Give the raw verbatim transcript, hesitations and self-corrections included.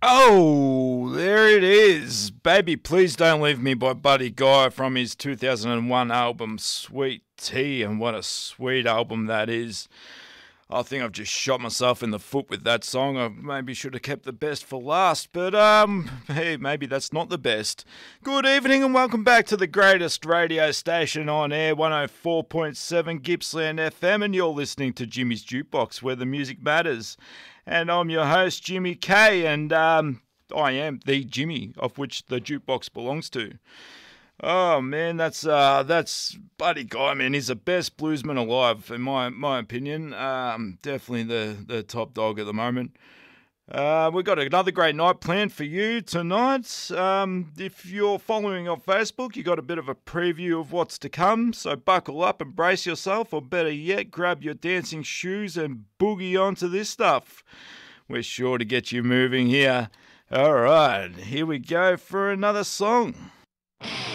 Oh, there it is. Baby, Please Don't Leave Me by Buddy Guy from his two thousand one album Sweet Tea, and what a sweet album that is. I think I've just shot myself in the foot with that song. I maybe should have kept the best for last, but um, hey, maybe that's not the best. Good evening and welcome back to the greatest radio station on air, one oh four point seven Gippsland F M, and you're listening to Jimmy's Jukebox, where the music matters. And I'm your host, Jimmy K, and um, I am the Jimmy of which the jukebox belongs to. Oh man, that's uh, that's Buddy Guy, man. He's the best bluesman alive, in my my opinion. Um, definitely the, the top dog at the moment. Uh, we've got another great night planned for you tonight. Um, if you're following on Facebook, you got a bit of a preview of what's to come. So buckle up and brace yourself, or better yet, grab your dancing shoes and boogie onto this stuff. We're sure to get you moving here. All right, here we go for another song.